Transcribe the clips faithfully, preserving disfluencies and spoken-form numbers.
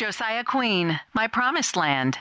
Josiah Queen, My Promised Land.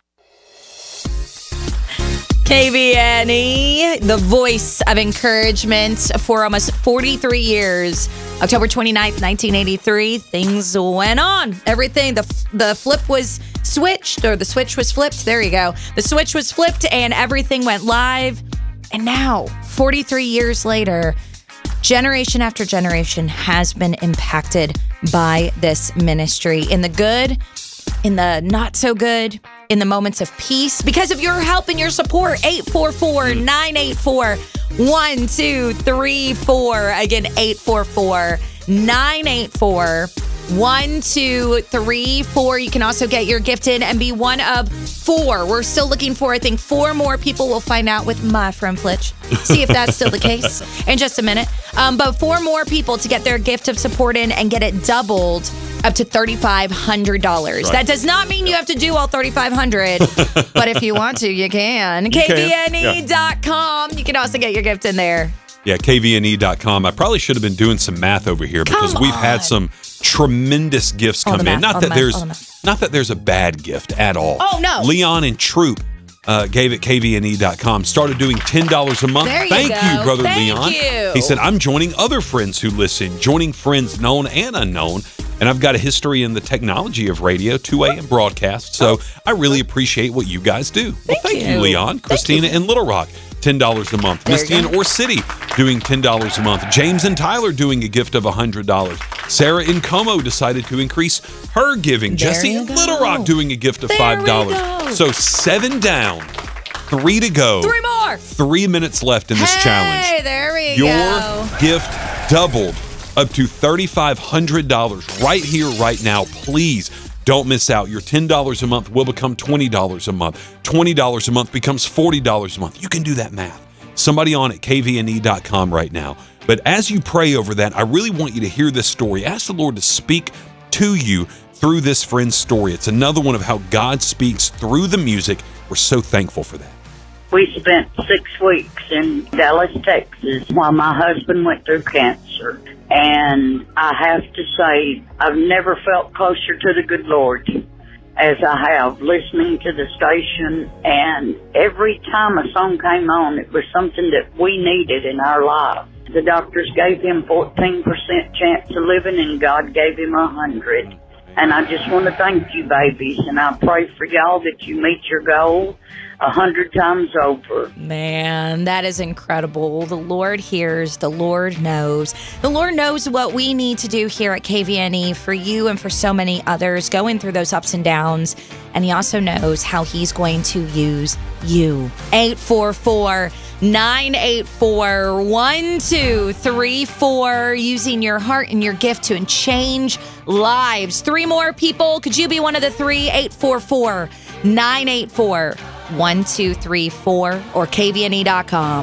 K V N E, the voice of encouragement for almost forty-three years. October twenty-ninth, nineteen eighty-three, things went on. Everything, the the flip was switched, or the switch was flipped. There you go. The switch was flipped and everything went live. And now, forty-three years later, generation after generation has been impacted by this ministry. In the good, in the not so good, in the moments of peace, because of your help and your support. eight four four, nine eight four, one two three four. Again, eight four four, nine eight four, one two three four. You can also get your gift in and be one of four. We're still looking for, I think, four more people. We'll find out with my friend Flitch. See if that's still the case in just a minute. Um, but four more people to get their gift of support in and get it doubled up to three thousand five hundred dollars. Right. That does not mean you have to do all three thousand five hundred dollars, but if you want to, you can. K V N E dot com. Yeah. You can also get your gift in there. Yeah, K V N E dot com. I probably should have been doing some math over here because Come we've on. had some tremendous gifts All come the in. math, Not all that the there's math, not that there's a bad gift at all. Oh, no. Leon and Troop uh, gave at K V N E dot com. Started doing ten dollars a month. There you Thank go. you, Brother Thank Leon. you. He said, I'm joining other friends who listen, joining friends known and unknown. And I've got a history in the technology of radio, two A.M. broadcast. So I really appreciate what you guys do. Well, Thank thank you, you. Leon. Thank Christina you. in Little Rock, ten dollars a month. There you Misty in go. Ore City doing ten dollars a month. James and Tyler doing a gift of one hundred dollars. Sarah in Como decided to increase her giving. There Jesse you in go. Little Rock doing a gift of There five we dollars. go. So seven down, three to go. Three more. Three minutes left in this Hey, challenge. there we Your go. gift doubled up to three thousand five hundred dollars right here, right now. Please don't miss out. Your ten dollars a month will become twenty dollars a month. twenty dollars a month becomes forty dollars a month. You can do that math. Somebody on at K V N E dot com right now. But as you pray over that, I really want you to hear this story. Ask the Lord to speak to you through this friend's story. It's another one of how God speaks through the music. We're so thankful for that. We spent six weeks in Dallas, Texas, while my husband went through cancer. And I have to say, I've never felt closer to the good Lord as I have listening to the station. And every time a song came on, it was something that we needed in our lives. The doctors gave him fourteen percent chance of living, and God gave him one hundred. And I just want to thank you, babies, and I pray for y'all that you meet your goal a hundred times over. Man, that is incredible. The Lord hears. The Lord knows. The Lord knows what we need to do here at K V N E for you and for so many others going through those ups and downs. And he also knows how he's going to use you. eight four four, nine eight four, one two three four. Using your heart and your gift to change lives. Three more people. Could you be one of the three? eight four four, nine eight four, one two three four or K V N E dot com.